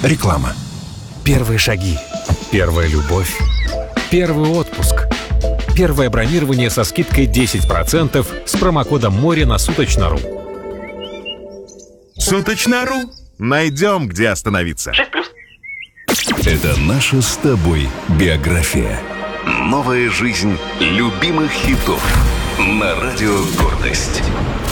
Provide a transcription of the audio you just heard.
Реклама. Первые шаги. Первая любовь. Первый отпуск. Первое бронирование со скидкой 10% с промокодом «Море» на Суточно.ру. Суточно.ру. Найдем, где остановиться. 6+. Это наша с тобой биография. Новая жизнь любимых хитов на радио «Гордость».